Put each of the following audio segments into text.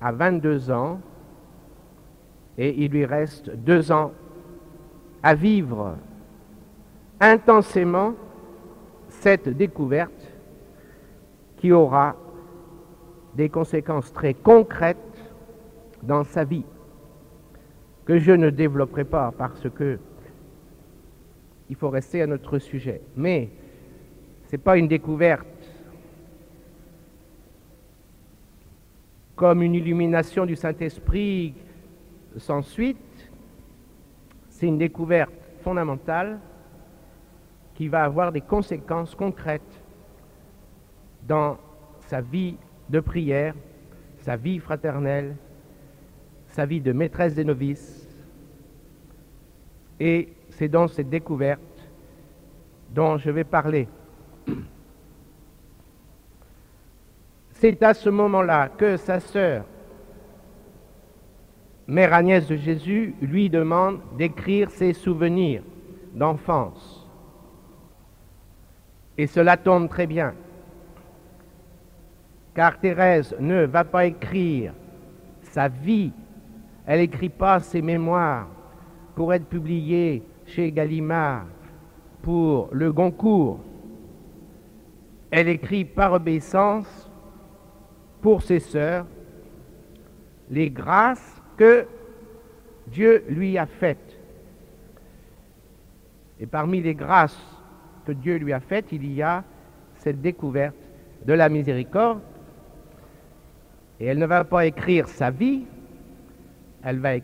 a 22 ans et il lui reste 2 ans à vivre intensément cette découverte qui aura des conséquences très concrètes dans sa vie, que je ne développerai pas parce que il faut rester à notre sujet. Mais ce n'est pas une découverte comme une illumination du Saint-Esprit sans suite, c'est une découverte fondamentale qui va avoir des conséquences concrètes dans sa vie de prière, sa vie fraternelle, sa vie de maîtresse des novices. Et c'est dans cette découverte dont je vais parler. C'est à ce moment-là que sa sœur, Mère Agnès de Jésus, lui demande d'écrire ses souvenirs d'enfance. Et cela tombe très bien, car Thérèse ne va pas écrire sa vie, elle n'écrit pas ses mémoires pour être publiées chez Gallimard, pour le Goncourt. Elle écrit par obéissance pour ses sœurs les grâces que Dieu lui a faites. Et parmi les grâces que Dieu lui a faites, il y a cette découverte de la miséricorde. Et elle ne va pas écrire sa vie, elle va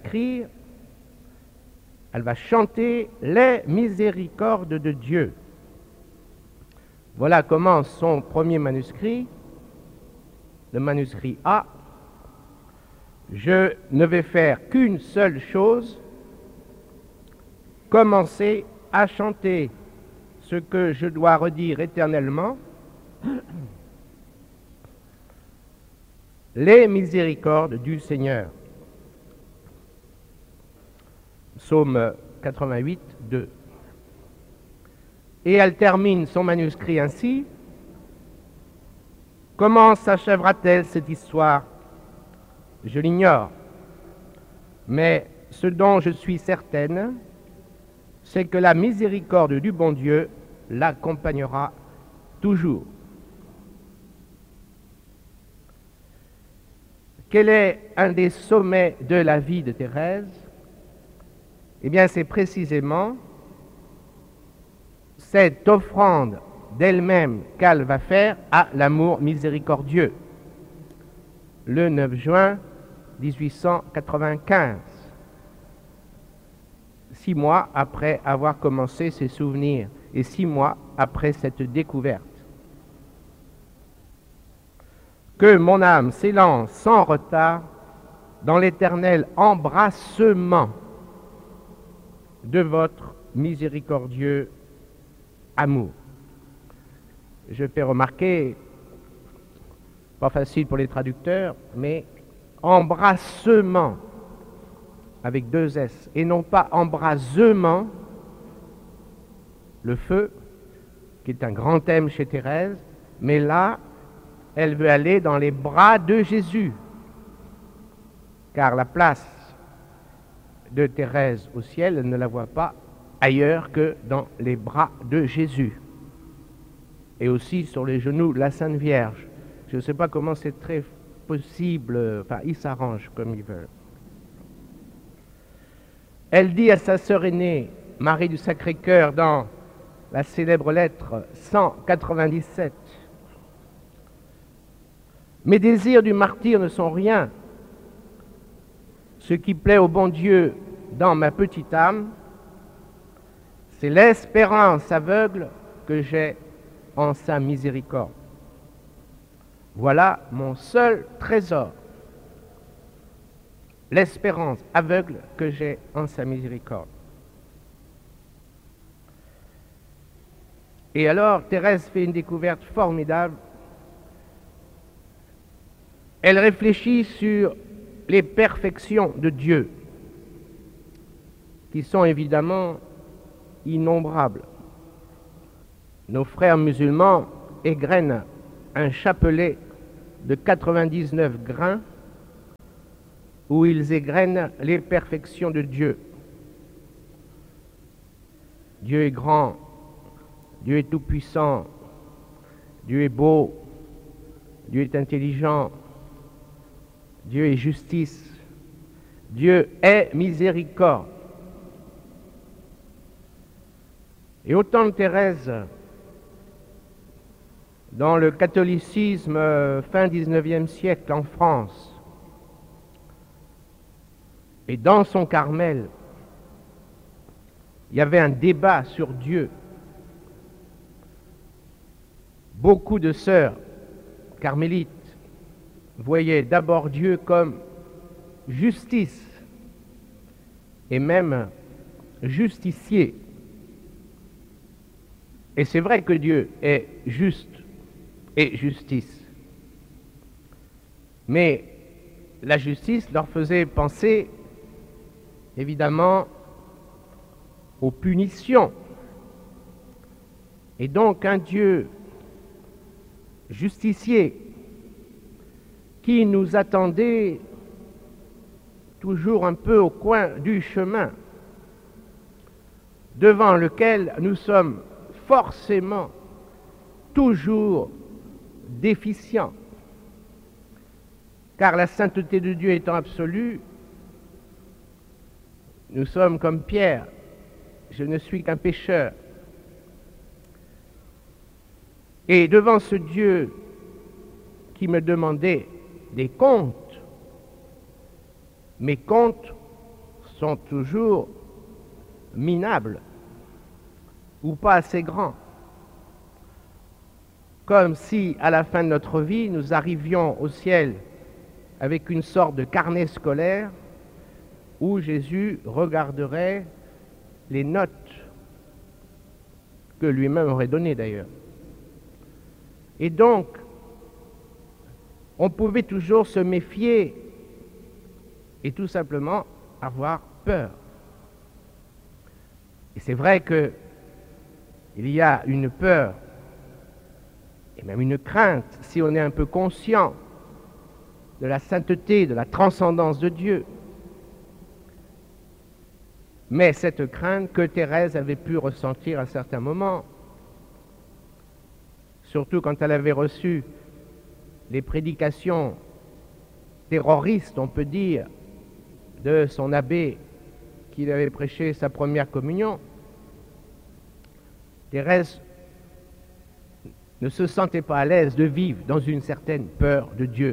chanter les miséricordes de Dieu. Voilà comment son premier manuscrit, le manuscrit A. Je ne vais faire qu'une seule chose, commencer à chanter ce que je dois redire éternellement, les miséricordes du Seigneur. Psaume 88, 2. Et elle termine son manuscrit ainsi. Comment s'achèvera-t-elle cette histoire? Je l'ignore. Mais ce dont je suis certaine, c'est que la miséricorde du bon Dieu l'accompagnera toujours. Quel est un des sommets de la vie de Thérèse? Eh bien, c'est précisément cette offrande d'elle-même qu'elle va faire à l'amour miséricordieux, le 9 juin 1895, 6 mois après avoir commencé ses souvenirs et 6 mois après cette découverte. Que mon âme s'élance sans retard dans l'éternel embrassement de votre miséricordieux amour. Je fais remarquer, pas facile pour les traducteurs, mais embrassement avec 2 S et non pas embrasement, le feu, qui est un grand thème chez Thérèse, mais là, elle veut aller dans les bras de Jésus, car la place de Thérèse au ciel, elle ne la voit pas ailleurs que dans les bras de Jésus, et aussi sur les genoux de la Sainte Vierge. Je ne sais pas comment c'est très possible, enfin, ils s'arrangent comme ils veulent. Elle dit à sa sœur aînée, Marie du Sacré-Cœur, dans la célèbre lettre 197, « Mes désirs du martyr ne sont rien. Ce qui plaît au bon Dieu dans ma petite âme, c'est l'espérance aveugle que j'ai en sa miséricorde. Voilà mon seul trésor, l'espérance aveugle que j'ai en sa miséricorde. » Et alors, Thérèse fait une découverte formidable. Elle réfléchit sur les perfections de Dieu, qui sont évidemment innombrables. Nos frères musulmans égrènent un chapelet de 99 grains où ils égrènent les perfections de Dieu. Dieu est grand, Dieu est tout-puissant, Dieu est beau, Dieu est intelligent, Dieu est justice, Dieu est miséricorde. Et autant de Thérèse, dans le catholicisme fin 19e siècle en France, et dans son Carmel, il y avait un débat sur Dieu. Beaucoup de sœurs carmélites voyaient d'abord Dieu comme justice et même justicier. Et c'est vrai que Dieu est juste et justice. Mais la justice leur faisait penser évidemment aux punitions. Et donc un Dieu justicier qui nous attendait toujours un peu au coin du chemin, devant lequel nous sommes forcément toujours déficients, car la sainteté de Dieu étant absolue, nous sommes comme Pierre, je ne suis qu'un pécheur. Et devant ce Dieu qui me demandait des comptes, mes comptes sont toujours minables ou pas assez grands. Comme si, à la fin de notre vie, nous arrivions au ciel avec une sorte de carnet scolaire où Jésus regarderait les notes que lui-même aurait données d'ailleurs. Et donc, on pouvait toujours se méfier et tout simplement avoir peur. Et c'est vrai qu'il y a une peur et même une crainte si on est un peu conscient de la sainteté, de la transcendance de Dieu. Mais cette crainte que Thérèse avait pu ressentir à certains moments, surtout quand elle avait reçu les prédications terroristes, on peut dire, de son abbé qui lui avait prêché sa première communion, Thérèse ne se sentait pas à l'aise de vivre dans une certaine peur de Dieu.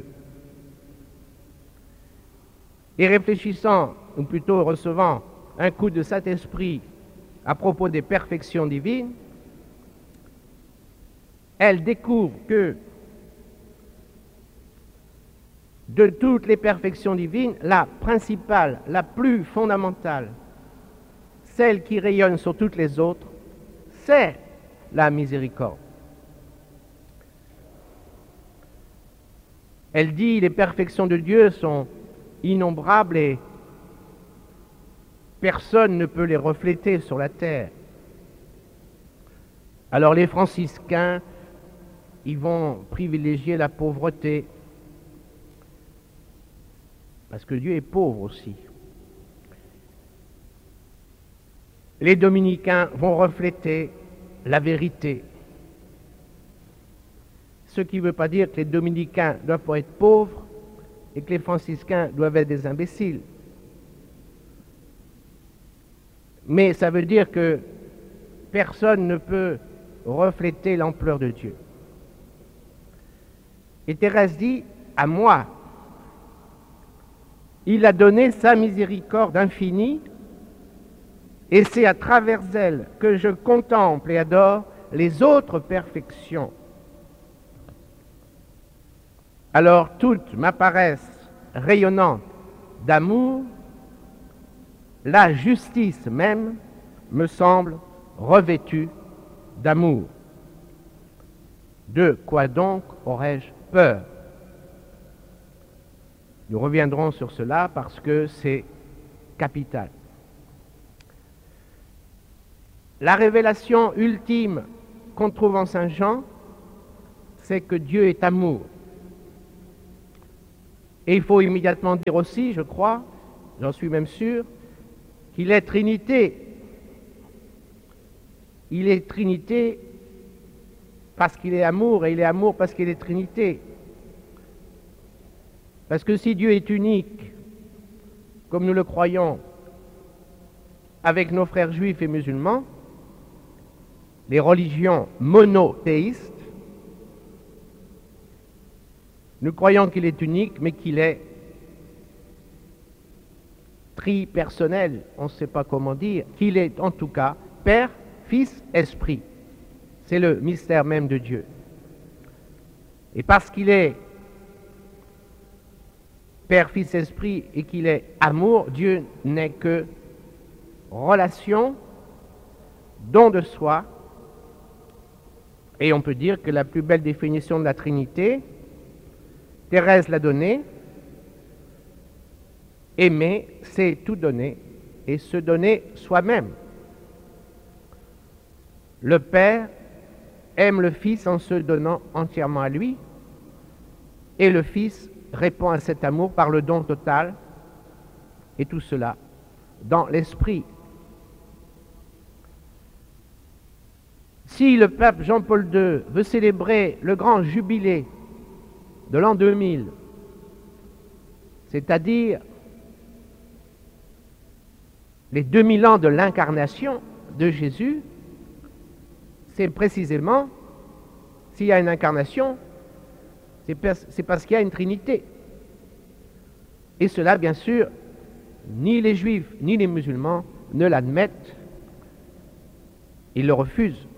Et réfléchissant, ou plutôt recevant un coup de Saint-Esprit à propos des perfections divines, elle découvre que de toutes les perfections divines, la principale, la plus fondamentale, celle qui rayonne sur toutes les autres, c'est la miséricorde. Elle dit les perfections de Dieu sont innombrables et personne ne peut les refléter sur la terre. Alors les franciscains, ils vont privilégier la pauvreté, parce que Dieu est pauvre aussi. Les dominicains vont refléter la vérité. Ce qui ne veut pas dire que les dominicains doivent pas être pauvres et que les franciscains doivent être des imbéciles. Mais ça veut dire que personne ne peut refléter l'ampleur de Dieu. Et Thérèse dit, à moi, il a donné sa miséricorde infinie, et c'est à travers elle que je contemple et adore les autres perfections. Alors toutes m'apparaissent rayonnantes d'amour, la justice même me semble revêtue d'amour. De quoi donc aurais-je peur? Nous reviendrons sur cela parce que c'est capital. La révélation ultime qu'on trouve en Saint Jean, c'est que Dieu est amour. Et il faut immédiatement dire aussi, je crois, j'en suis même sûr, qu'il est Trinité. Il est Trinité parce qu'il est amour, et il est amour parce qu'il est Trinité. Parce que si Dieu est unique, comme nous le croyons, avec nos frères juifs et musulmans, les religions monothéistes, nous croyons qu'il est unique, mais qu'il est tripersonnel, on ne sait pas comment dire, qu'il est en tout cas Père, Fils, Esprit. C'est le mystère même de Dieu. Et parce qu'il est Père, Fils, Esprit et qu'il est amour, Dieu n'est que relation, don de soi. Et on peut dire que la plus belle définition de la Trinité, Thérèse l'a donnée, aimer, c'est tout donner et se donner soi-même. Le Père aime le Fils en se donnant entièrement à lui, et le Fils répond à cet amour par le don total, et tout cela dans l'Esprit. Si le pape Jean-Paul II veut célébrer le grand jubilé de l'an 2000, c'est-à-dire les 2000 ans de l'incarnation de Jésus, c'est précisément, s'il y a une incarnation, c'est parce qu'il y a une Trinité. Et cela, bien sûr, ni les Juifs ni les musulmans ne l'admettent, ils le refusent.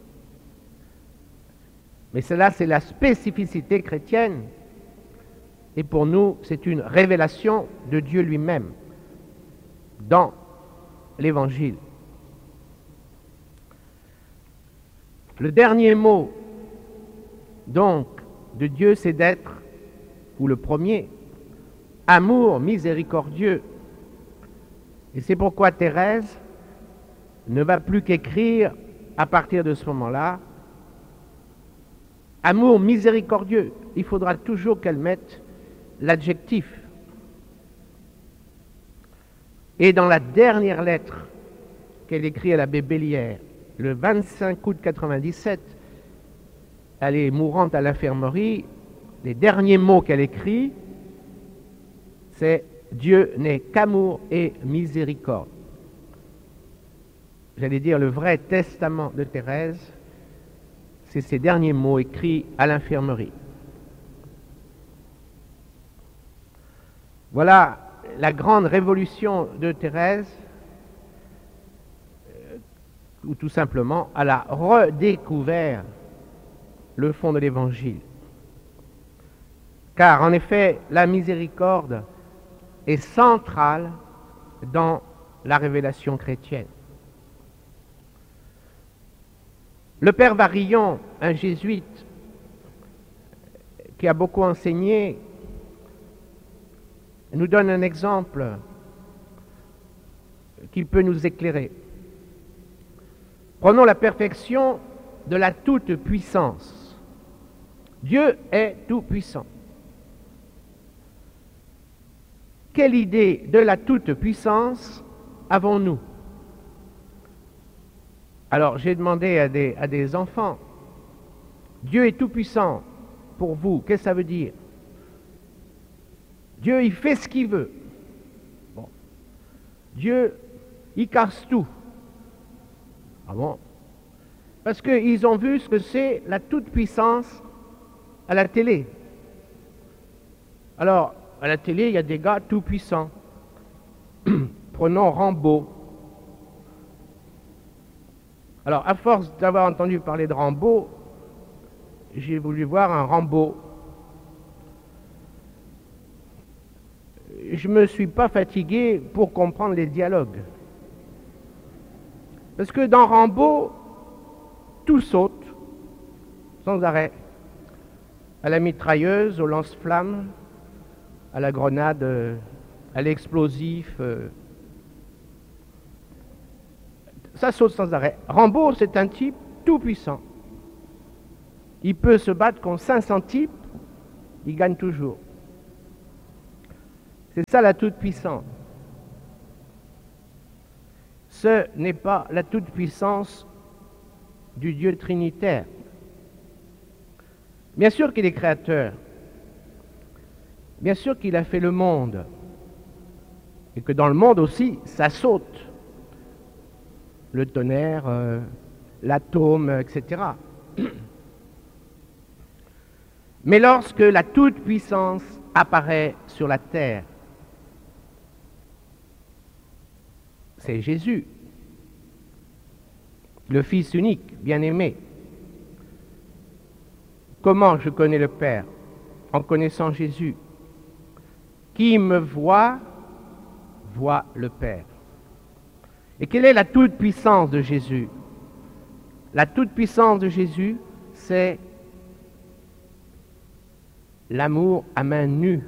Mais cela, c'est la spécificité chrétienne, et pour nous, c'est une révélation de Dieu lui-même dans l'Évangile. Le dernier mot, donc, de Dieu, c'est d'être, ou le premier, amour miséricordieux. Et c'est pourquoi Thérèse ne va plus qu'écrire à partir de ce moment-là, amour miséricordieux. Il faudra toujours qu'elle mette l'adjectif. Et dans la dernière lettre qu'elle écrit à l'abbé Bellière, le 25 août 97, elle est mourante à l'infirmerie, les derniers mots qu'elle écrit, c'est « Dieu n'est qu'amour et miséricorde ». J'allais dire le vrai testament de Thérèse, c'est ces derniers mots écrits à l'infirmerie. Voilà la grande révolution de Thérèse, ou tout simplement, elle a redécouvert le fond de l'Évangile. Car en effet, la miséricorde est centrale dans la révélation chrétienne. Le père Varillon, un jésuite qui a beaucoup enseigné, nous donne un exemple qui peut nous éclairer. Prenons la perfection de la toute-puissance. Dieu est tout-puissant. Quelle idée de la toute-puissance avons-nous? Alors, j'ai demandé à des enfants, Dieu est tout-puissant pour vous, qu'est-ce que ça veut dire? Dieu, il fait ce qu'il veut. Bon. Dieu, il casse tout. Ah bon? Parce qu'ils ont vu ce que c'est la toute-puissance à la télé. Alors, à la télé, il y a des gars tout-puissants. Prenons Rambo. Alors, à force d'avoir entendu parler de Rambo, j'ai voulu voir un Rambo. Je ne me suis pas fatigué pour comprendre les dialogues. Parce que dans Rambo, tout saute, sans arrêt. À la mitrailleuse, au lance-flammes, à la grenade, à l'explosif. Ça saute sans arrêt. Rambo, c'est un type tout puissant. Il peut se battre contre 500 types, il gagne toujours. C'est ça la toute-puissance. Ce n'est pas la toute-puissance du Dieu trinitaire. Bien sûr qu'il est créateur, bien sûr qu'il a fait le monde, et que dans le monde aussi, ça saute. Le tonnerre, l'atome, etc. Mais lorsque la toute-puissance apparaît sur la terre, c'est Jésus, le Fils unique, bien-aimé. Comment je connais le Père? En connaissant Jésus. Qui me voit, voit le Père. Et quelle est la toute-puissance de Jésus? La toute-puissance de Jésus, c'est l'amour à main nue.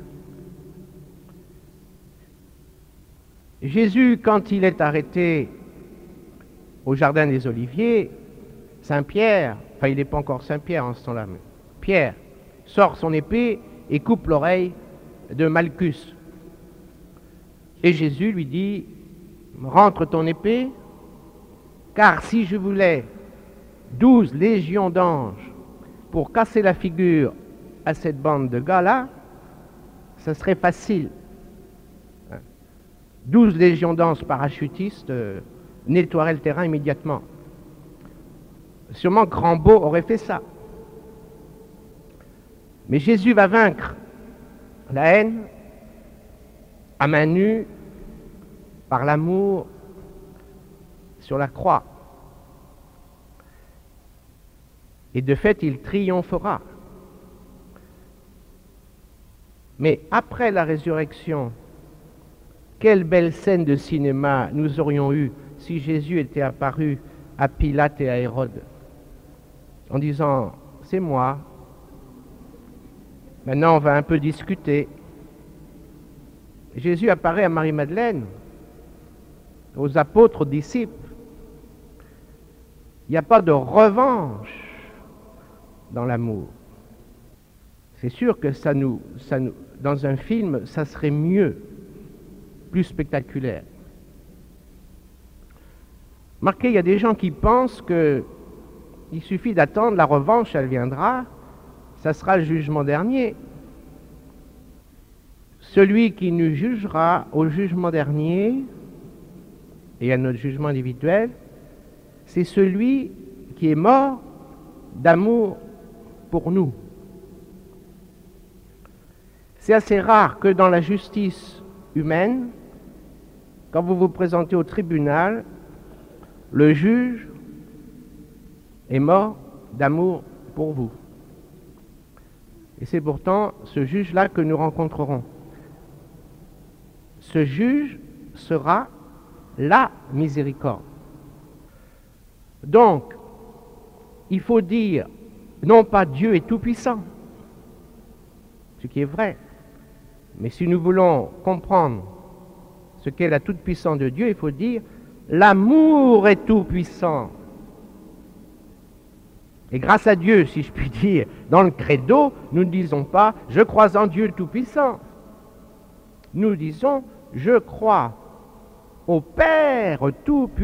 Jésus, quand il est arrêté au Jardin des Oliviers, Saint-Pierre, enfin il n'est pas encore Saint-Pierre en ce temps-là, mais Pierre sort son épée et coupe l'oreille de Malchus. Et Jésus lui dit, rentre ton épée, car si je voulais 12 légions d'anges pour casser la figure à cette bande de gars-là, ça serait facile. 12 légions d'anges parachutistes nettoieraient le terrain immédiatement. Sûrement que Rambo aurait fait ça. Mais Jésus va vaincre la haine à main nue par l'amour sur la croix. Et de fait, il triomphera. Mais après la résurrection, quelle belle scène de cinéma nous aurions eue si Jésus était apparu à Pilate et à Hérode en disant « c'est moi, maintenant on va un peu discuter ». Jésus apparaît à Marie-Madeleine, aux apôtres, aux disciples. Il n'y a pas de revanche dans l'amour. C'est sûr que dans un film, ça serait mieux, plus spectaculaire. Remarquez, il y a des gens qui pensent qu'il suffit d'attendre, la revanche, elle viendra, ça sera le jugement dernier. Celui qui nous jugera au jugement dernier et à notre jugement individuel, c'est celui qui est mort d'amour pour nous. C'est assez rare que dans la justice humaine, quand vous vous présentez au tribunal, le juge est mort d'amour pour vous. Et c'est pourtant ce juge-là que nous rencontrerons. Ce juge sera la miséricorde. Donc, il faut dire, non pas Dieu est tout-puissant, ce qui est vrai, mais si nous voulons comprendre ce qu'est la toute-puissance de Dieu, il faut dire, l'amour est tout-puissant. Et grâce à Dieu, si je puis dire, dans le credo, nous ne disons pas « je crois en Dieu tout-puissant ». Nous disons « je crois au Père tout-puissant ».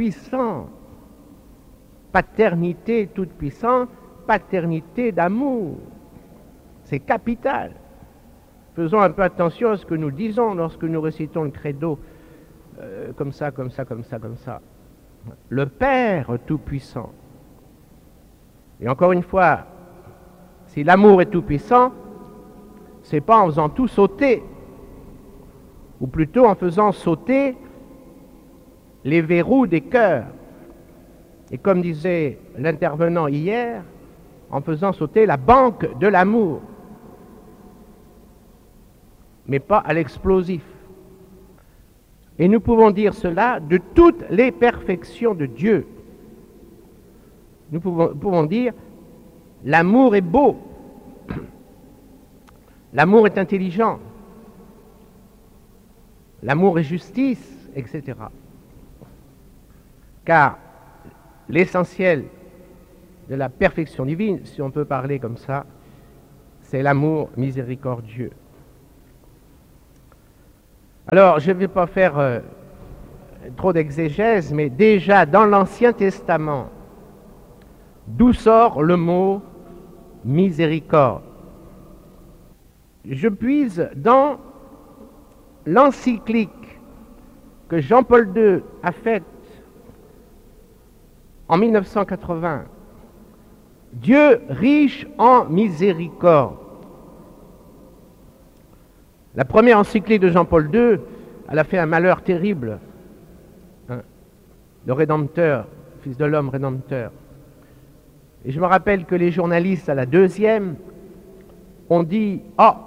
Paternité toute-puissante, paternité d'amour. C'est capital. Faisons un peu attention à ce que nous disons lorsque nous récitons le credo comme ça, comme ça, comme ça, comme ça. Le Père tout-puissant. Et encore une fois, si l'amour est tout-puissant, c'est pas en faisant tout sauter, ou plutôt en faisant sauter les verrous des cœurs. Et comme disait l'intervenant hier, en faisant sauter la banque de l'amour, mais pas à l'explosif. Et nous pouvons dire cela de toutes les perfections de Dieu. Nous pouvons dire, l'amour est beau, l'amour est intelligent, l'amour est justice, etc. Car l'essentiel de la perfection divine, si on peut parler comme ça, c'est l'amour miséricordieux. Alors, je ne vais pas faire trop d'exégèse, mais déjà dans l'Ancien Testament, d'où sort le mot miséricorde? Je puise dans l'encyclique que Jean-Paul II a faite en 1980, Dieu riche en miséricorde. La première encyclique de Jean-Paul II, elle a fait un malheur terrible. Le Rédempteur, Fils de l'homme Rédempteur. Et je me rappelle que les journalistes à la deuxième ont dit « Oh,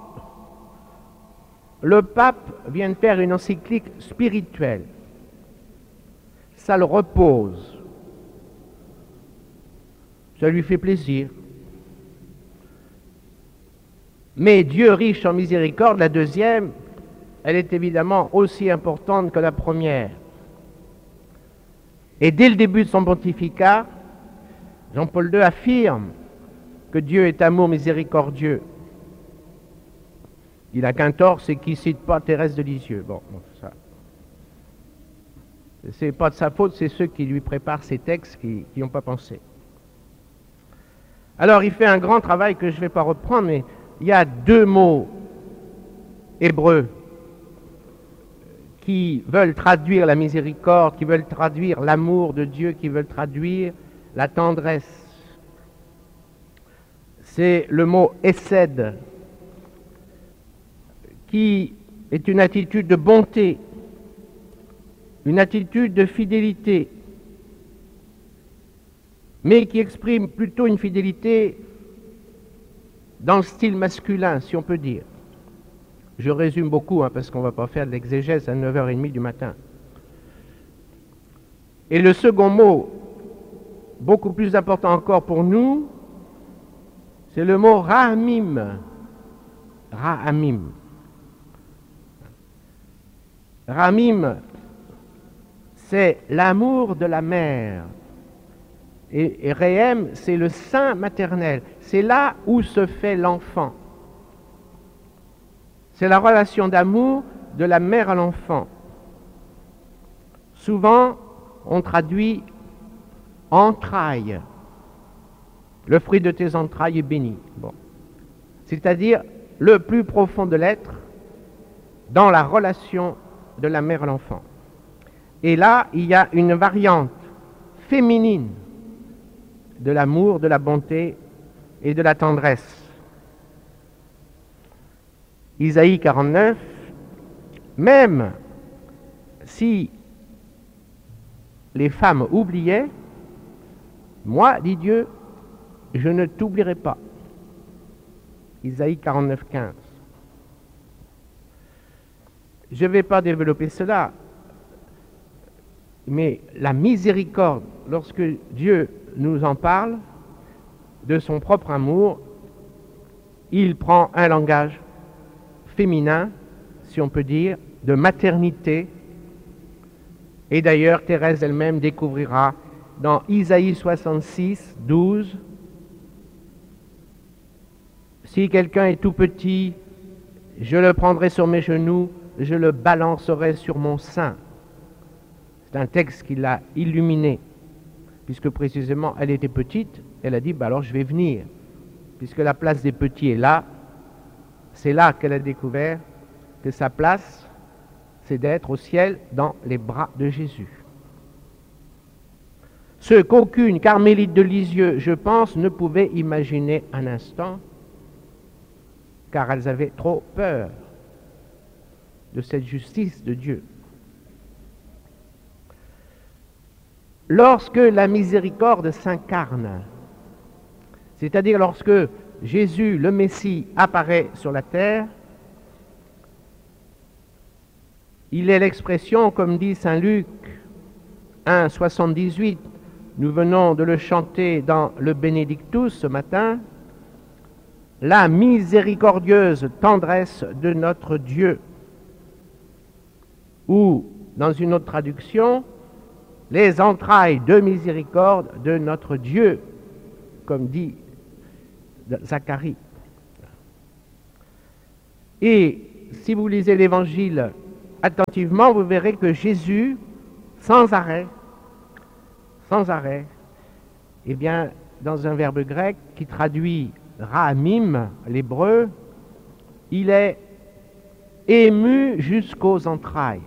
le pape vient de faire une encyclique spirituelle. Ça le repose. Ça lui fait plaisir. » Mais Dieu riche en miséricorde, la deuxième, elle est évidemment aussi importante que la première. Et dès le début de son pontificat, Jean-Paul II affirme que Dieu est amour miséricordieux. Il n'a qu'un tort, c'est qu'il ne cite pas Thérèse de Lisieux. Bon, ça. C'est pas de sa faute, c'est ceux qui lui préparent ces textes qui n'ont pas pensé. Alors, il fait un grand travail que je ne vais pas reprendre, mais il y a deux mots hébreux qui veulent traduire la miséricorde, qui veulent traduire l'amour de Dieu, qui veulent traduire la tendresse. C'est le mot hesed, qui est une attitude de bonté, une attitude de fidélité, mais qui exprime plutôt une fidélité dans le style masculin, si on peut dire. Je résume beaucoup, parce qu'on ne va pas faire de l'exégèse à 9h30 du matin. Et le second mot, beaucoup plus important encore pour nous, c'est le mot rahamim. Rahamim. Rahamim, c'est l'amour de la mère. Et Réhem, c'est le sein maternel. C'est là où se fait l'enfant. C'est la relation d'amour de la mère à l'enfant. Souvent, on traduit entrailles. Le fruit de tes entrailles est béni. Bon. C'est-à-dire le plus profond de l'être dans la relation de la mère à l'enfant. Et là, il y a une variante féminine de l'amour, de la bonté et de la tendresse. Isaïe 49, même si les femmes oubliaient, moi, dit Dieu, je ne t'oublierai pas. Isaïe 49, 15. Je ne vais pas développer cela, mais la miséricorde, lorsque Dieu nous en parle, de son propre amour, il prend un langage féminin, si on peut dire, de maternité. Et d'ailleurs, Thérèse elle-même découvrira dans Isaïe 66, 12, si quelqu'un est tout petit, je le prendrai sur mes genoux, je le balancerai sur mon sein. C'est un texte qui l'a illuminé, puisque précisément elle était petite, elle a dit, alors je vais venir, puisque la place des petits est là. C'est là qu'elle a découvert que sa place, c'est d'être au ciel dans les bras de Jésus. Ce qu'aucune carmélite de Lisieux, je pense, ne pouvait imaginer un instant, car elles avaient trop peur de cette justice de Dieu. Lorsque la miséricorde s'incarne, c'est-à-dire lorsque Jésus, le Messie, apparaît sur la terre, il est l'expression, comme dit saint Luc 1, 78, nous venons de le chanter dans le Benedictus ce matin, la miséricordieuse tendresse de notre Dieu. Ou, dans une autre traduction, les entrailles de miséricorde de notre Dieu, comme dit Zacharie. Et si vous lisez l'Évangile attentivement, vous verrez que Jésus, sans arrêt, eh bien, dans un verbe grec qui traduit ra'amim, l'hébreu, il est ému jusqu'aux entrailles.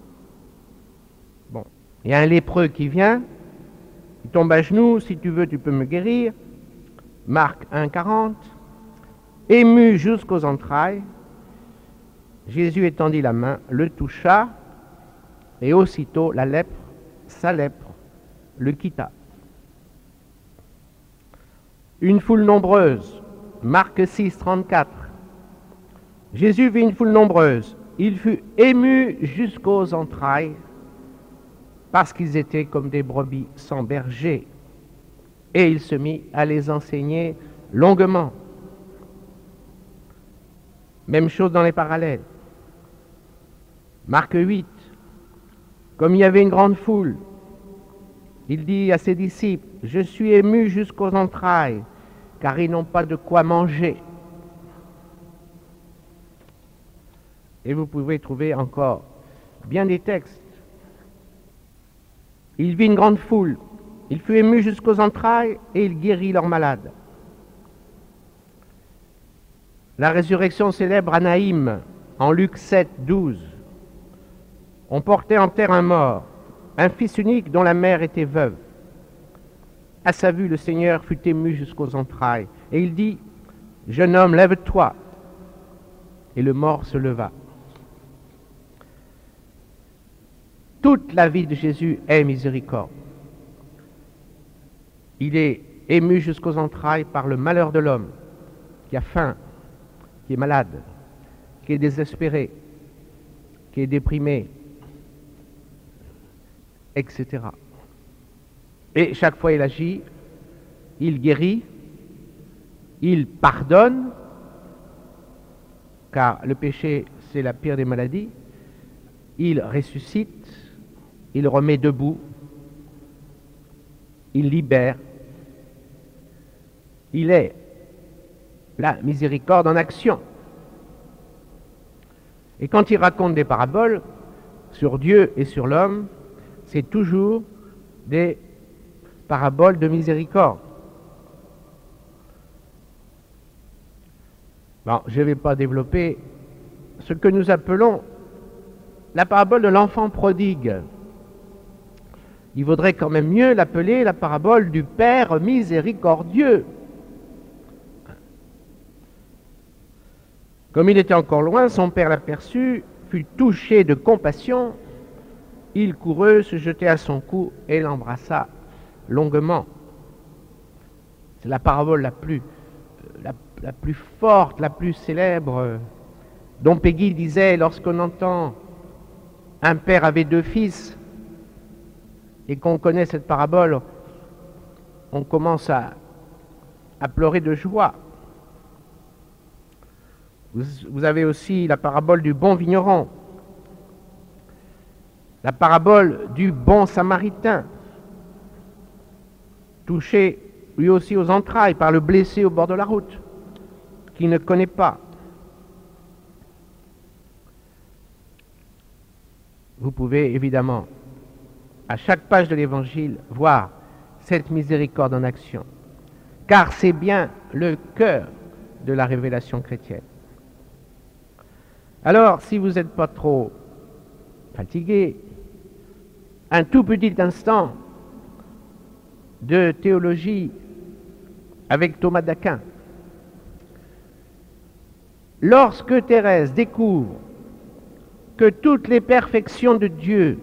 Bon, il y a un lépreux qui vient, il tombe à genoux, si tu veux, tu peux me guérir. Marc 1,40. Ému jusqu'aux entrailles, Jésus étendit la main, le toucha, et aussitôt la lèpre, sa lèpre, le quitta. Une foule nombreuse, Marc 6,34. Jésus vit une foule nombreuse. Il fut ému jusqu'aux entrailles parce qu'ils étaient comme des brebis sans berger. Et il se mit à les enseigner longuement. Même chose dans les parallèles. Marc 8, comme il y avait une grande foule, il dit à ses disciples, « Je suis ému jusqu'aux entrailles, car ils n'ont pas de quoi manger. » Et vous pouvez trouver encore bien des textes. Il vit une grande foule, il fut ému jusqu'aux entrailles et il guérit leurs malades. La résurrection célèbre à Naïm, en Luc 7, 12. On portait en terre un mort, un fils unique dont la mère était veuve. À sa vue, le Seigneur fut ému jusqu'aux entrailles, et il dit, « Jeune homme, lève-toi. » Et le mort se leva. Toute la vie de Jésus est miséricorde. Il est ému jusqu'aux entrailles par le malheur de l'homme, qui a faim, qui est malade, qui est désespéré, qui est déprimé, etc. Et chaque fois il agit, il guérit, il pardonne, car le péché c'est la pire des maladies, il ressuscite, il remet debout, il libère, il est la miséricorde en action. Et quand il raconte des paraboles sur Dieu et sur l'homme, c'est toujours des paraboles de miséricorde. Bon, je ne vais pas développer ce que nous appelons la parabole de l'enfant prodigue. Il vaudrait quand même mieux l'appeler la parabole du Père miséricordieux. Comme il était encore loin, son père l'aperçut, fut touché de compassion, il courut, se jetait à son cou et l'embrassa longuement. C'est la parabole la plus forte, la plus célèbre, dont Peggy disait, lorsqu'on entend un père avait deux fils et qu'on connaît cette parabole, on commence à pleurer de joie. Vous avez aussi la parabole du bon vigneron, la parabole du bon samaritain, touché lui aussi aux entrailles par le blessé au bord de la route, qui ne connaît pas. Vous pouvez évidemment, à chaque page de l'Évangile, voir cette miséricorde en action, car c'est bien le cœur de la révélation chrétienne. Alors, si vous n'êtes pas trop fatigué, un tout petit instant de théologie avec Thomas d'Aquin. Lorsque Thérèse découvre que toutes les perfections de Dieu,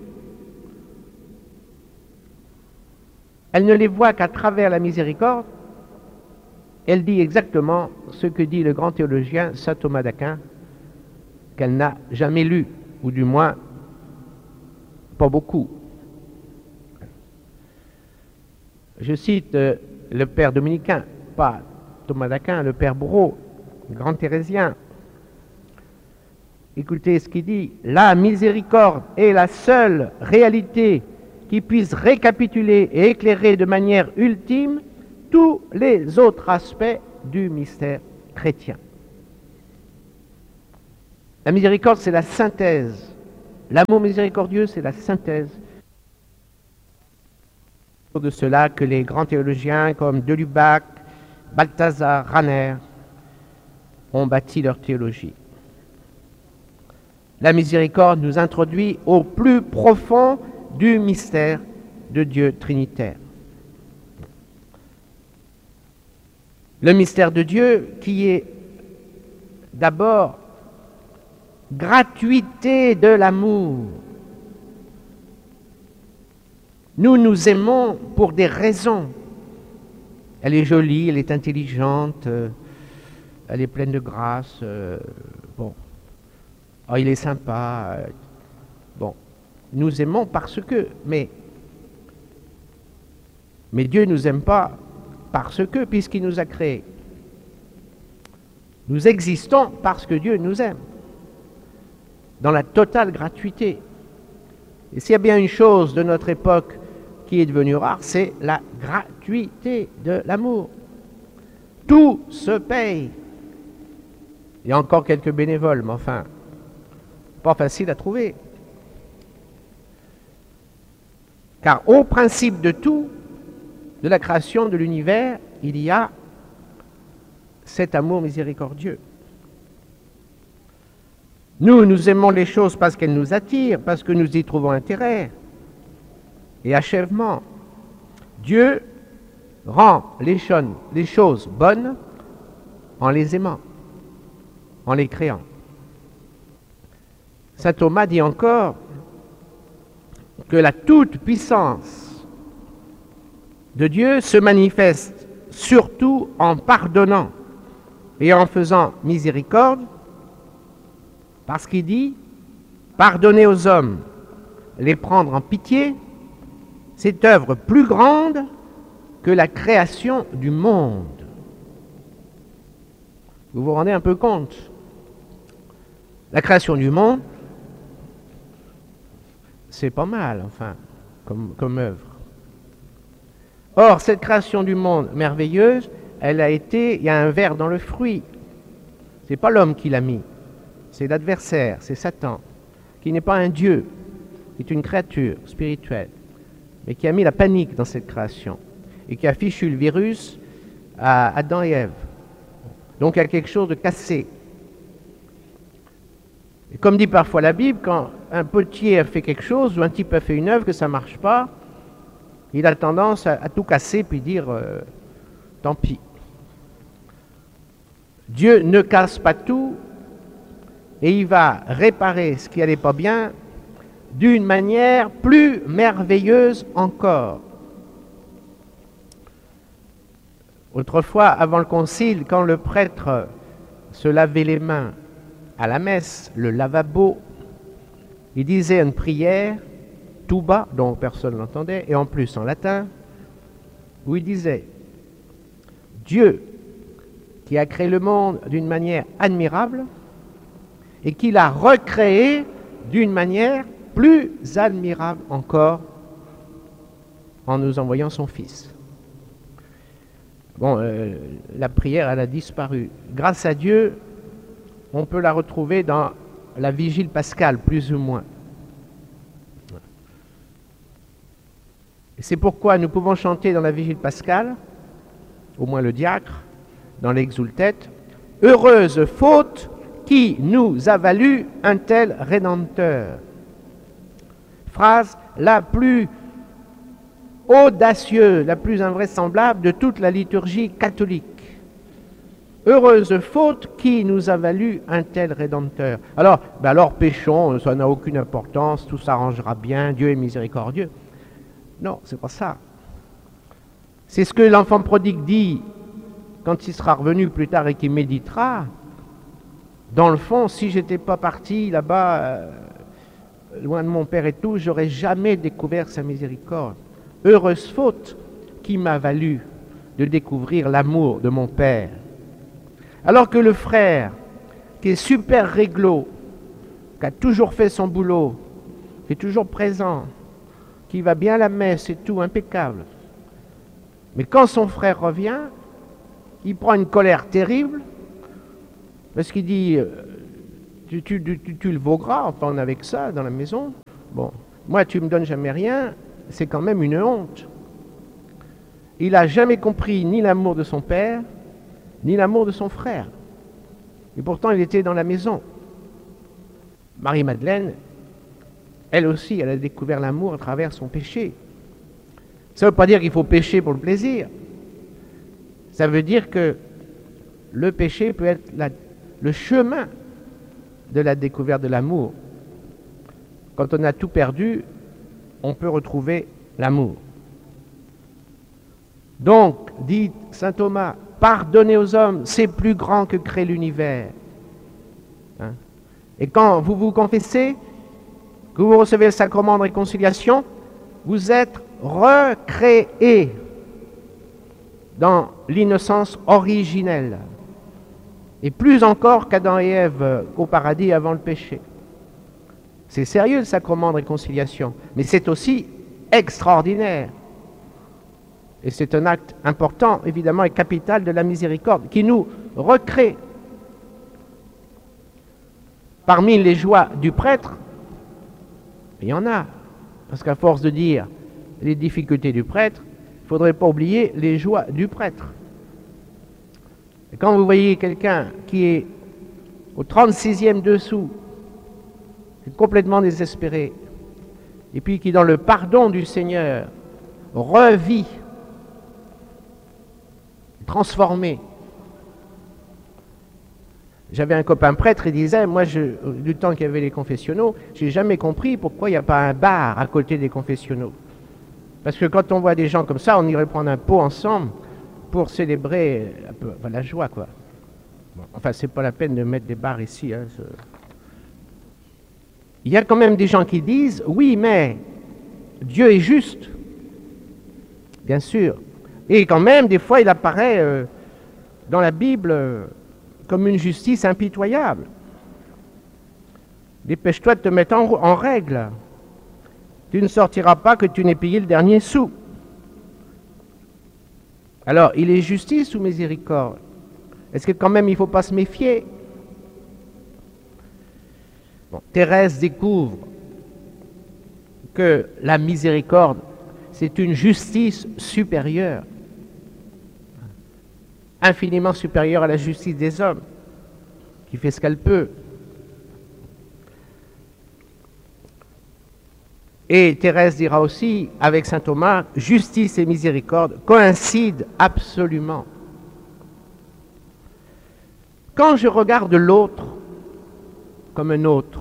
elle ne les voit qu'à travers la miséricorde, elle dit exactement ce que dit le grand théologien saint Thomas d'Aquin, qu'elle n'a jamais lu, ou du moins pas beaucoup. Je cite le père dominicain, pas Thomas d'Aquin, le père Bourreau, grand thérésien. Écoutez ce qu'il dit, la miséricorde est la seule réalité qui puisse récapituler et éclairer de manière ultime tous les autres aspects du mystère chrétien. La miséricorde, c'est la synthèse L'amour miséricordieux, c'est la synthèse de cela que les grands théologiens comme de Lubac, Balthazar, Rahner ont bâti leur théologie. La miséricorde nous introduit au plus profond du mystère de Dieu trinitaire. Le mystère de Dieu qui est d'abord gratuité de l'amour. Nous nous aimons pour des raisons. Elle est jolie, elle est intelligente, elle est pleine de grâce. Bon, oh, il est sympa. Bon, nous aimons parce que, mais Dieu ne nous aime pas parce que, puisqu'il nous a créés. Nous existons parce que Dieu nous aime, dans la totale gratuité. Et s'il y a bien une chose de notre époque qui est devenue rare, c'est la gratuité de l'amour. Tout se paye. Il y a encore quelques bénévoles, mais enfin, pas facile à trouver. Car au principe de tout, de la création de l'univers, il y a cet amour miséricordieux. Nous aimons les choses parce qu'elles nous attirent, parce que nous y trouvons intérêt et achèvement. Dieu rend les choses bonnes en les aimant, en les créant. Saint Thomas dit encore que la toute-puissance de Dieu se manifeste surtout en pardonnant et en faisant miséricorde, parce qu'il dit « Pardonner aux hommes, les prendre en pitié, c'est œuvre plus grande que la création du monde. » Vous vous rendez un peu compte? La création du monde, c'est pas mal, enfin, comme œuvre. Or, cette création du monde merveilleuse, il y a un ver dans le fruit. C'est pas l'homme qui l'a mis, c'est l'adversaire, c'est Satan, qui n'est pas un Dieu, qui est une créature spirituelle, mais qui a mis la panique dans cette création et qui a fichu le virus à Adam et Ève. Donc il y a quelque chose de cassé. Et comme dit parfois la Bible, quand un potier a fait quelque chose ou un type a fait une œuvre que ça ne marche pas, il a tendance à tout casser puis dire tant pis. Dieu ne casse pas tout et il va réparer ce qui n'allait pas bien d'une manière plus merveilleuse encore. Autrefois, avant le concile, quand le prêtre se lavait les mains à la messe, le lavabo, il disait une prière tout bas, dont personne n'entendait, et en plus en latin, où il disait « Dieu, qui a créé le monde d'une manière admirable, et qui l'a recréé d'une manière plus admirable encore, en nous envoyant son Fils. » Bon, la prière, elle a disparu. Grâce à Dieu, on peut la retrouver dans la vigile pascale, plus ou moins. C'est pourquoi nous pouvons chanter dans la vigile pascale, au moins le diacre, dans l'exultet, « Heureuse faute qui nous a valu un tel Rédempteur ». Phrase la plus audacieuse, la plus invraisemblable de toute la liturgie catholique. Heureuse faute qui nous a valu un tel Rédempteur. Alors péchons, ça n'a aucune importance, tout s'arrangera bien, Dieu est miséricordieux. Non, c'est pas ça. C'est ce que l'enfant prodigue dit quand il sera revenu plus tard et qu'il méditera. Dans le fond, si j'étais pas parti là-bas, loin de mon Père et tout, j'aurais jamais découvert sa miséricorde. Heureuse faute qui m'a valu de découvrir l'amour de mon Père. Alors que le frère, qui est super réglo, qui a toujours fait son boulot, qui est toujours présent, qui va bien à la messe et tout, impeccable. Mais quand son frère revient, il prend une colère terrible, parce qu'il dit, tu le vaugras, enfin on est avec ça dans la maison. Bon, moi tu me donnes jamais rien, c'est quand même une honte. Il n'a jamais compris ni l'amour de son père, ni l'amour de son frère. Et pourtant il était dans la maison. Marie-Madeleine, elle aussi, elle a découvert l'amour à travers son péché. Ça ne veut pas dire qu'il faut pécher pour le plaisir. Ça veut dire que le péché peut être le chemin de la découverte de l'amour. Quand on a tout perdu, on peut retrouver l'amour. Donc, dit saint Thomas, pardonner aux hommes, c'est plus grand que créer l'univers. Hein? Et quand vous vous confessez, que vous recevez le sacrement de réconciliation, vous êtes recréé dans l'innocence originelle. Et plus encore qu'Adam et Ève au paradis avant le péché. C'est sérieux le sacrement de réconciliation, mais c'est aussi extraordinaire. Et c'est un acte important, évidemment, et capital de la miséricorde, qui nous recrée. Parmi les joies du prêtre, il y en a. Parce qu'à force de dire les difficultés du prêtre, il ne faudrait pas oublier les joies du prêtre. Et quand vous voyez quelqu'un qui est au 36e dessous, complètement désespéré, et puis qui, dans le pardon du Seigneur, revit, transformé. J'avais un copain prêtre, il disait, moi, du temps qu'il y avait les confessionnaux, j'ai jamais compris pourquoi il n'y a pas un bar à côté des confessionnaux. Parce que quand on voit des gens comme ça, on irait prendre un pot ensemble pour célébrer un peu, enfin, la joie, quoi. Bon, enfin, c'est pas la peine de mettre des bars ici. Hein, il y a quand même des gens qui disent, oui, mais Dieu est juste. Bien sûr. Et quand même, des fois, il apparaît dans la Bible comme une justice impitoyable. Dépêche-toi de te mettre en règle. Tu ne sortiras pas que tu n'aies payé le dernier sou. Alors, il est justice ou miséricorde? Est-ce que quand même il ne faut pas se méfier? Bon, Thérèse découvre que la miséricorde, c'est une justice supérieure, infiniment supérieure à la justice des hommes, qui fait ce qu'elle peut. Et Thérèse dira aussi, avec saint Thomas, justice et miséricorde coïncident absolument. Quand je regarde l'autre comme un autre,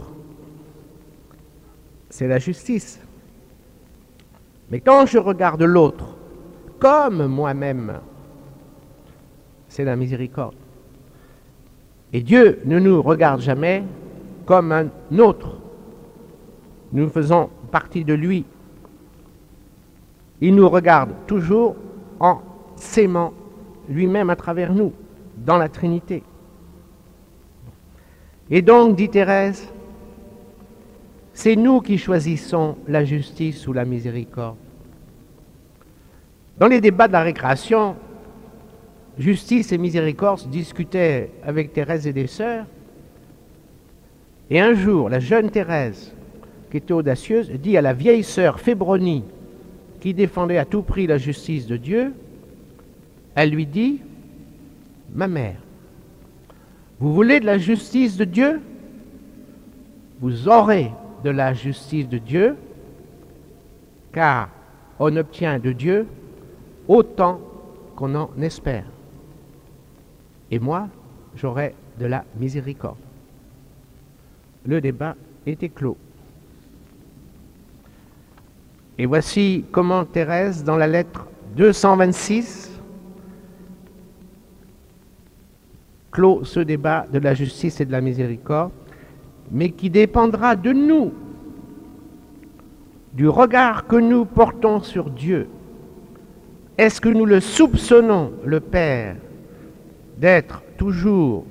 c'est la justice. Mais quand je regarde l'autre comme moi-même, c'est la miséricorde. Et Dieu ne nous regarde jamais comme un autre. Nous faisons partie de lui. Il nous regarde toujours en s'aimant lui-même à travers nous, dans la Trinité. Et donc, dit Thérèse, c'est nous qui choisissons la justice ou la miséricorde. Dans les débats de la récréation, justice et miséricorde se discutaient avec Thérèse et des sœurs. Et un jour, la jeune Thérèse, qui était audacieuse, dit à la vieille sœur Fébronie, qui défendait à tout prix la justice de Dieu, elle lui dit, « Ma mère, vous voulez de la justice de Dieu? Vous aurez de la justice de Dieu, car on obtient de Dieu autant qu'on en espère. Et moi, j'aurai de la miséricorde. » Le débat était clos. Et voici comment Thérèse, dans la lettre 226, clôt ce débat de la justice et de la miséricorde, mais qui dépendra de nous, du regard que nous portons sur Dieu. Est-ce que nous le soupçonnons, le Père, d'être toujours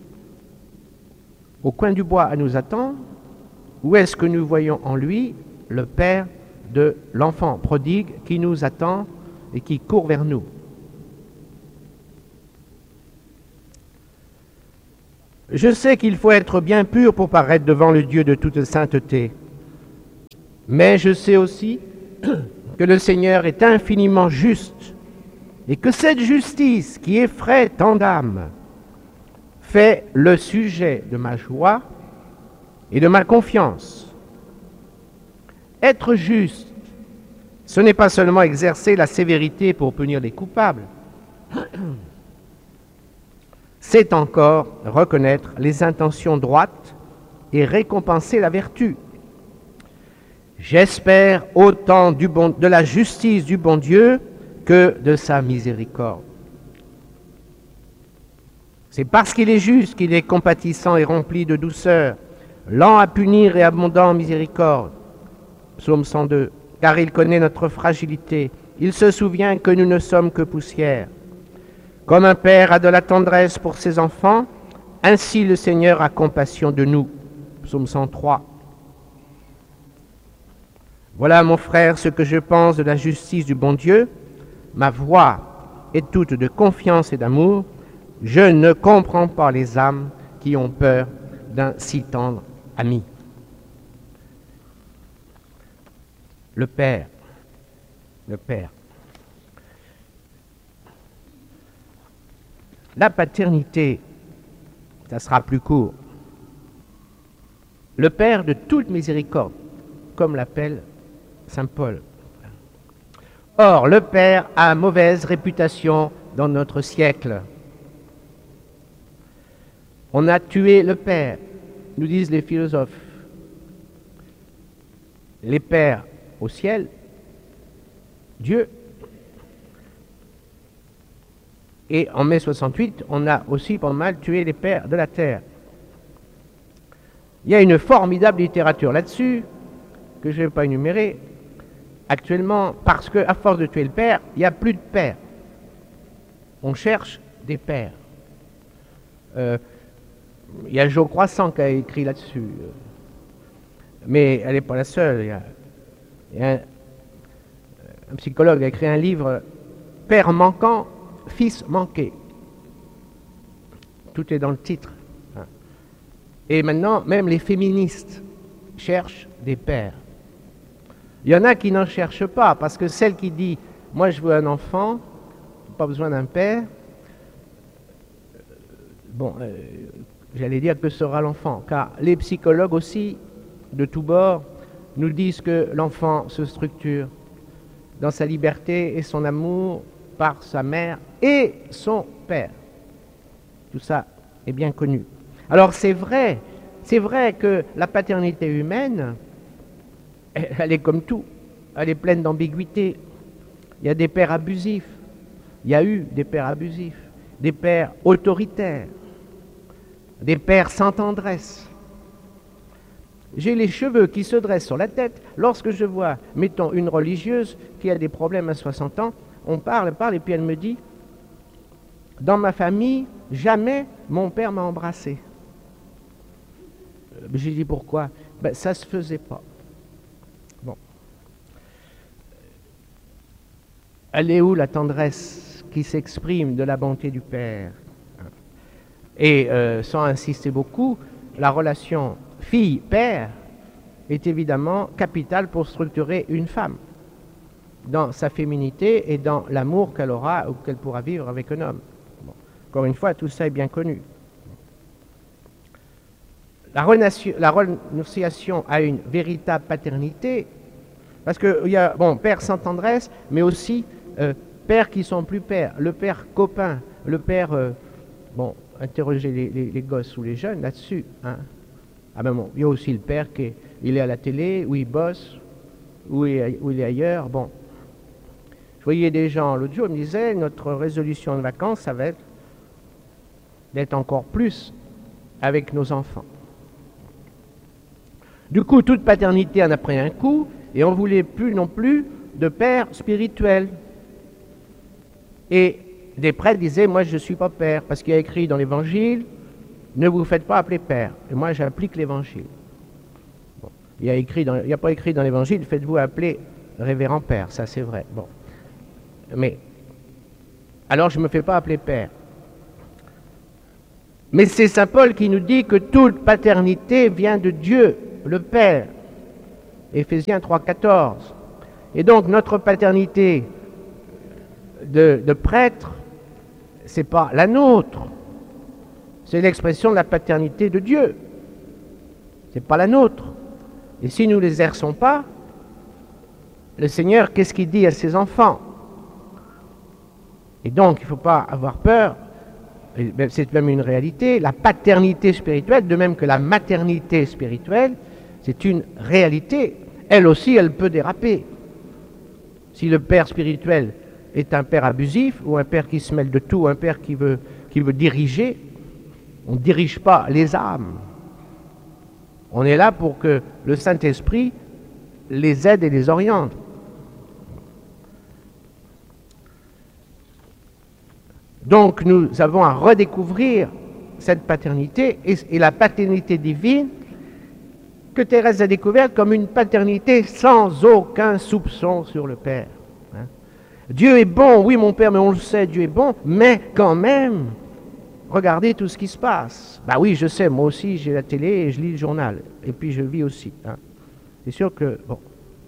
au coin du bois à nous attendre, ou est-ce que nous voyons en lui le Père de l'enfant prodigue qui nous attend et qui court vers nous? Je sais qu'il faut être bien pur pour paraître devant le Dieu de toute sainteté. Mais je sais aussi que le Seigneur est infiniment juste et que cette justice qui effraie tant d'âmes fait le sujet de ma joie et de ma confiance. Être juste, ce n'est pas seulement exercer la sévérité pour punir les coupables, c'est encore reconnaître les intentions droites et récompenser la vertu. J'espère autant de la justice du bon Dieu que de sa miséricorde. C'est parce qu'il est juste qu'il est compatissant et rempli de douceur, lent à punir et abondant en miséricorde. Psaume 102. Car il connaît notre fragilité, il se souvient que nous ne sommes que poussière. Comme un père a de la tendresse pour ses enfants, ainsi le Seigneur a compassion de nous. Psaume 103. Voilà, mon frère, ce que je pense de la justice du bon Dieu. Ma voix est toute de confiance et d'amour. Je ne comprends pas les âmes qui ont peur d'un si tendre ami. Le Père. La paternité, ça sera plus court. Le Père de toute miséricorde, comme l'appelle saint Paul. Or, le Père a mauvaise réputation dans notre siècle. On a tué le Père, nous disent les philosophes. Les pères au ciel, Dieu. Et en mai 68, on a aussi pas mal tué les pères de la terre. Il y a une formidable littérature là-dessus, que je ne vais pas énumérer, actuellement, parce qu'à force de tuer le père, il n'y a plus de pères. On cherche des pères. Il y a Jo Croissant qui a écrit là-dessus. Mais elle n'est pas la seule. Il y a un psychologue qui a écrit un livre, Père manquant, fils manqué. Tout est dans le titre. Et maintenant, même les féministes cherchent des pères. Il y en a qui n'en cherchent pas, parce que celle qui dit « moi je veux un enfant, pas besoin d'un père », bon, j'allais dire que sera l'enfant, car les psychologues aussi, de tous bords, nous disent que l'enfant se structure dans sa liberté et son amour par sa mère et son père. Tout ça est bien connu. Alors c'est vrai que la paternité humaine, elle est comme tout, elle est pleine d'ambiguïté. Il y a des pères abusifs, il y a eu des pères abusifs, des pères autoritaires, des pères sans tendresse. J'ai les cheveux qui se dressent sur la tête lorsque je vois, mettons, une religieuse qui a des problèmes à 60 ans, on parle, et puis elle me dit « Dans ma famille, jamais mon père m'a embrassé. » J'ai dit « Pourquoi ?» Ben, ça ne se faisait pas. Bon. Elle est où la tendresse qui s'exprime de la bonté du Père? Et sans insister beaucoup, la relation fille-père est évidemment capitale pour structurer une femme dans sa féminité et dans l'amour qu'elle aura ou qu'elle pourra vivre avec un homme. Bon. Encore une fois, tout ça est bien connu. La renonciation à une véritable paternité, parce qu'il y a, bon, père sans tendresse, mais aussi pères qui sont plus pères, le père copain, le père, bon, interroger les gosses ou les jeunes là-dessus, hein. Ah ben bon, il y a aussi le père qui il est à la télé, où il bosse, où il est ailleurs, bon. Je voyais des gens, l'autre jour, ils me disaient, notre résolution de vacances, ça va être d'être encore plus avec nos enfants. Du coup, toute paternité en a pris un coup, et on ne voulait plus non plus de père spirituel. Et des prêtres disaient, moi je ne suis pas père, parce qu'il y a écrit dans l'Évangile, ne vous faites pas appeler père. Et moi j'applique l'Évangile. Bon. Il n'y a pas écrit dans l'Évangile, faites-vous appeler révérend père, ça c'est vrai. Bon. Mais, alors je ne me fais pas appeler père. Mais c'est saint Paul qui nous dit que toute paternité vient de Dieu, le Père. Éphésiens 3,14. Et donc notre paternité de prêtre, ce n'est pas la nôtre. C'est l'expression de la paternité de Dieu. Ce n'est pas la nôtre. Et si nous ne l'exerçons pas, le Seigneur, qu'est-ce qu'il dit à ses enfants? Et donc, il ne faut pas avoir peur, c'est même une réalité, la paternité spirituelle, de même que la maternité spirituelle, c'est une réalité. Elle aussi, elle peut déraper. Si le père spirituel est un père abusif, ou un père qui se mêle de tout, un père qui veut diriger, on ne dirige pas les âmes. On est là pour que le Saint-Esprit les aide et les oriente. Donc nous avons à redécouvrir cette paternité et la paternité divine que Thérèse a découverte comme une paternité sans aucun soupçon sur le Père. Dieu est bon, oui mon Père, mais on le sait, Dieu est bon, mais quand même, regardez tout ce qui se passe. Bah oui, je sais, moi aussi j'ai la télé et je lis le journal, et puis je vis aussi. C'est sûr que, bon.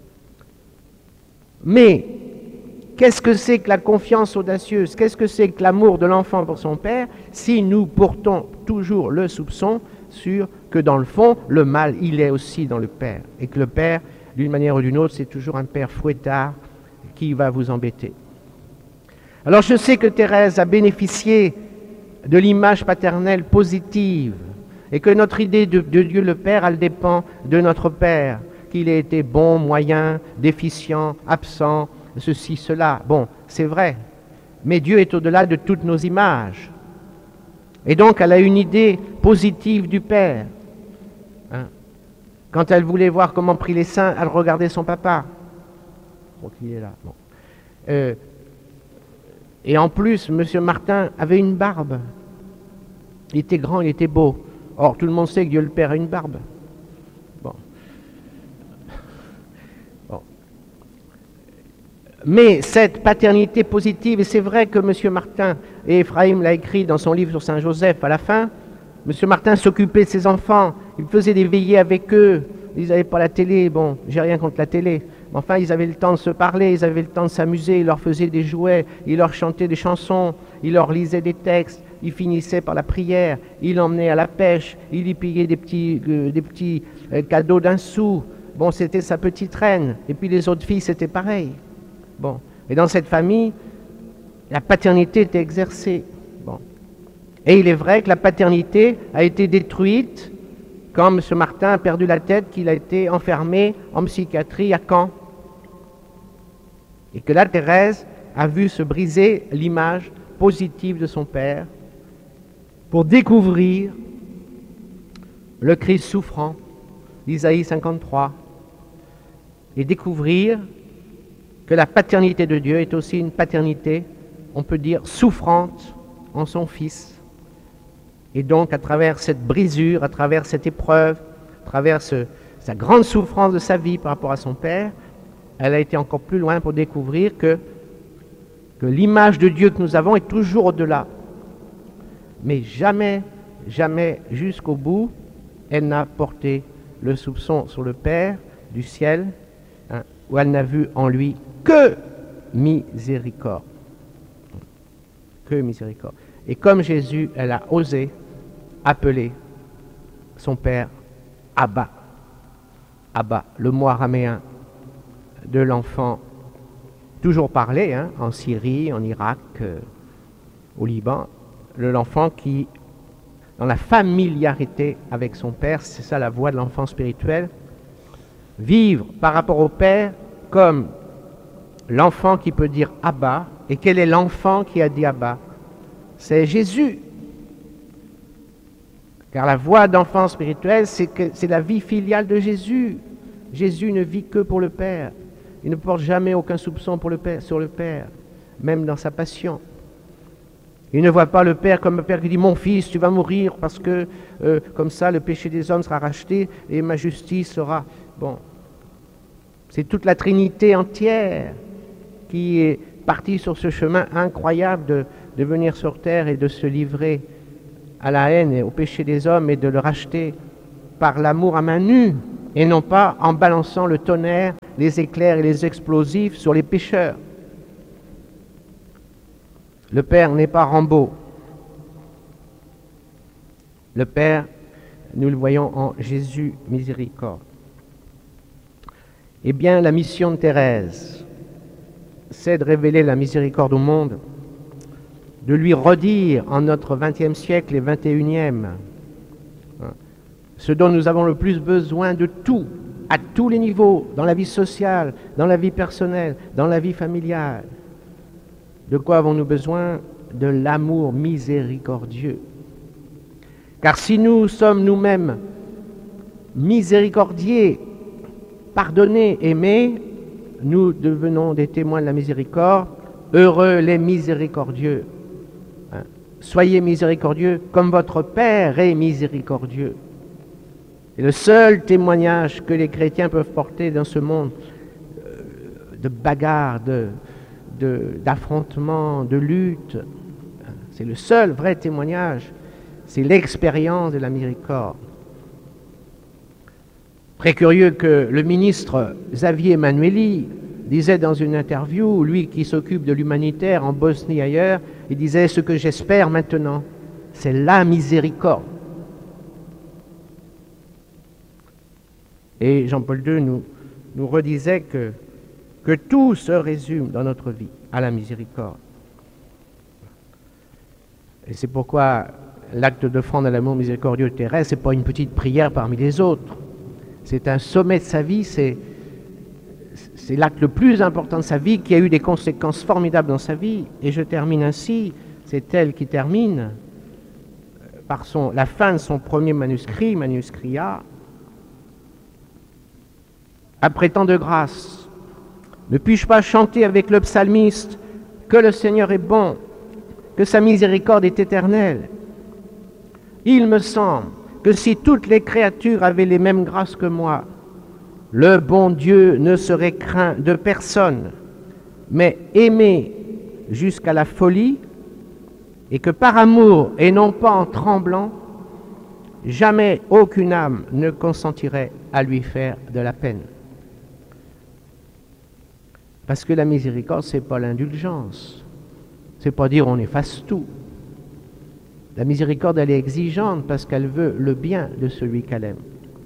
Mais, qu'est-ce que c'est que la confiance audacieuse? Qu'est-ce que c'est que l'amour de l'enfant pour son père si nous portons toujours le soupçon sur que dans le fond, le mal, il est aussi dans le père. Et que le père, d'une manière ou d'une autre, c'est toujours un père fouettard qui va vous embêter. Alors je sais que Thérèse a bénéficié de l'image paternelle positive et que notre idée de Dieu le Père, elle dépend de notre Père, qu'il ait été bon, moyen, déficient, absent, ceci, cela. Bon, c'est vrai, mais Dieu est au-delà de toutes nos images. Et donc, elle a une idée positive du Père. Quand elle voulait voir comment prient les saints, elle regardait son papa. Je crois qu'il est là. Bon. Et en plus, M. Martin avait une barbe. Il était grand, il était beau. Or, tout le monde sait que Dieu le Père a une barbe. Bon. Mais cette paternité positive, et c'est vrai que M. Martin, et Ephraïm l'a écrit dans son livre sur Saint Joseph à la fin, M. Martin s'occupait de ses enfants, il faisait des veillées avec eux, ils n'avaient pas la télé, bon, j'ai rien contre la télé, mais enfin ils avaient le temps de se parler, ils avaient le temps de s'amuser, il leur faisait des jouets, il leur chantait des chansons, il leur lisait des textes, il finissait par la prière, il l'emmenait à la pêche, il lui payait des petits cadeaux d'un sou, bon, c'était sa petite reine, et puis les autres filles c'était pareil. Bon. Et dans cette famille, la paternité était exercée. Bon. Et il est vrai que la paternité a été détruite quand M. Martin a perdu la tête, qu'il a été enfermé en psychiatrie à Caen. Et que là, Thérèse a vu se briser l'image positive de son père pour découvrir le Christ souffrant, d'Isaïe 53, et découvrir que la paternité de Dieu est aussi une paternité, on peut dire, souffrante en son Fils. Et donc, à travers cette brisure, à travers cette épreuve, à travers sa grande souffrance de sa vie par rapport à son Père, elle a été encore plus loin pour découvrir que l'image de Dieu que nous avons est toujours au-delà. Mais jamais, jamais jusqu'au bout, elle n'a porté le soupçon sur le Père du ciel, où elle n'a vu en lui que miséricorde. Que miséricorde. Et comme Jésus, elle a osé appeler son Père Abba. Abba, le mot araméen de l'enfant, toujours parlé en Syrie, en Irak, au Liban, l'enfant qui, dans la familiarité avec son Père, c'est ça la voie de l'enfant spirituel, vivre par rapport au Père comme l'enfant qui peut dire Abba. Et quel est l'enfant qui a dit Abba? C'est Jésus. Car la voie d'enfant spirituel, c'est la vie filiale de Jésus. Jésus ne vit que pour le Père. Il ne porte jamais aucun soupçon sur le Père, même dans sa passion. Il ne voit pas le Père comme un Père qui dit « Mon fils, tu vas mourir parce que comme ça le péché des hommes sera racheté et ma justice sera... » Bon, c'est toute la Trinité entière qui est partie sur ce chemin incroyable de venir sur terre et de se livrer à la haine et au péché des hommes et de le racheter par l'amour à main nue, et non pas en balançant le tonnerre, les éclairs et les explosifs sur les pécheurs. Le Père n'est pas Rambo. Le Père, nous le voyons en Jésus miséricorde. Eh bien, la mission de Thérèse, c'est de révéler la miséricorde au monde, de lui redire en notre 20e siècle et 21e ce dont nous avons le plus besoin de tout, à tous les niveaux, dans la vie sociale, dans la vie personnelle, dans la vie familiale. De quoi avons-nous besoin? De l'amour miséricordieux. Car si nous sommes nous-mêmes miséricordiers, pardonnés, aimés, nous devenons des témoins de la miséricorde. Heureux les miséricordieux. Soyez miséricordieux comme votre Père est miséricordieux. C'est le seul témoignage que les chrétiens peuvent porter dans ce monde de bagarre, d'affrontement, de lutte. C'est le seul vrai témoignage, c'est l'expérience de la miséricorde. Très curieux que le ministre Xavier Emanueli disait dans une interview, lui qui s'occupe de l'humanitaire en Bosnie et ailleurs, il disait « Ce que j'espère maintenant, c'est la miséricorde ». Et Jean-Paul II nous redisait que tout se résume dans notre vie à la miséricorde. Et c'est pourquoi l'acte d'offrande à l'amour miséricordieux de Thérèse, ce n'est pas une petite prière parmi les autres. C'est un sommet de sa vie, c'est l'acte le plus important de sa vie qui a eu des conséquences formidables dans sa vie. Et je termine ainsi, c'est elle qui termine par la fin de son premier manuscrit, manuscrit A. Après tant de grâce, ne puis-je pas chanter avec le psalmiste que le Seigneur est bon, que sa miséricorde est éternelle? Il me semble que si toutes les créatures avaient les mêmes grâces que moi, le bon Dieu ne serait craint de personne, mais aimé jusqu'à la folie, et que par amour et non pas en tremblant, jamais aucune âme ne consentirait à lui faire de la peine. Parce que la miséricorde, ce n'est pas l'indulgence. Ce n'est pas dire on efface tout. La miséricorde, elle est exigeante parce qu'elle veut le bien de celui qu'elle aime.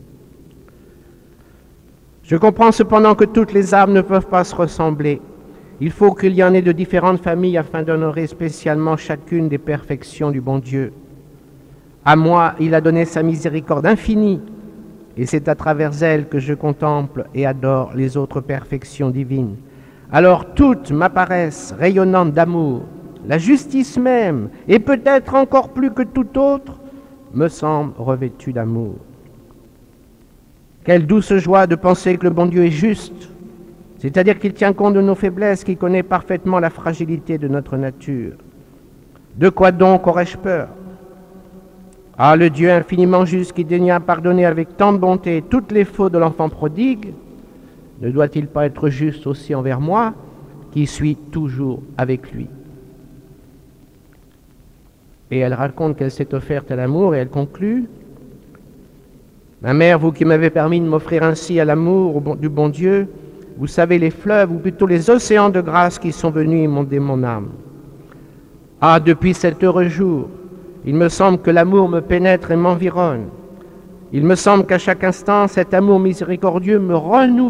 Je comprends cependant que toutes les âmes ne peuvent pas se ressembler. Il faut qu'il y en ait de différentes familles afin d'honorer spécialement chacune des perfections du bon Dieu. À moi, il a donné sa miséricorde infinie, et c'est à travers elle que je contemple et adore les autres perfections divines. Alors toutes m'apparaissent rayonnantes d'amour. La justice même, et peut-être encore plus que tout autre, me semble revêtue d'amour. Quelle douce joie de penser que le bon Dieu est juste, c'est-à-dire qu'il tient compte de nos faiblesses, qu'il connaît parfaitement la fragilité de notre nature. De quoi donc aurais-je peur? Ah, le Dieu infiniment juste qui daigna pardonner avec tant de bonté toutes les fautes de l'enfant prodigue, ne doit-il pas être juste aussi envers moi, qui suis toujours avec lui? Et elle raconte qu'elle s'est offerte à l'amour et elle conclut « Ma mère, vous qui m'avez permis de m'offrir ainsi à l'amour du bon Dieu, vous savez les fleuves ou plutôt les océans de grâce qui sont venus inonder mon âme. Ah, depuis cet heureux jour, il me semble que l'amour me pénètre et m'environne. Il me semble qu'à chaque instant, cet amour miséricordieux me renouvelle. »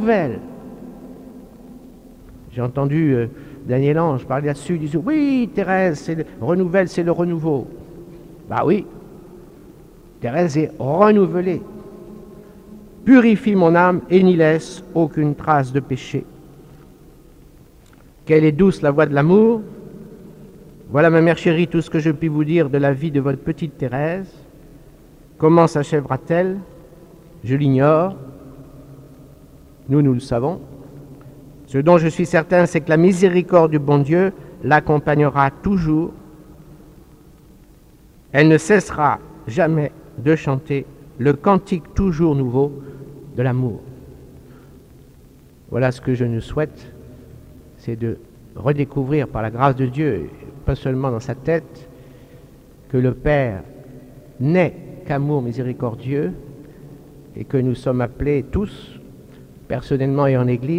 J'ai entendu Daniel Ange parler là-dessus, il disait « Oui, Thérèse, renouvelle, c'est le renouveau. » Bah oui, Thérèse est renouvelée. Purifie mon âme et n'y laisse aucune trace de péché. Quelle est douce la voix de l'amour. Voilà, ma mère chérie, tout ce que je puis vous dire de la vie de votre petite Thérèse. Comment s'achèvera-t-elle? Je l'ignore. Nous le savons. Ce dont je suis certain, c'est que la miséricorde du bon Dieu l'accompagnera toujours. Elle ne cessera jamais de chanter le cantique toujours nouveau de l'amour. Voilà ce que je nous souhaite, c'est de redécouvrir par la grâce de Dieu, pas seulement dans sa tête, que le Père n'est qu'amour miséricordieux et que nous sommes appelés tous, personnellement et en Église,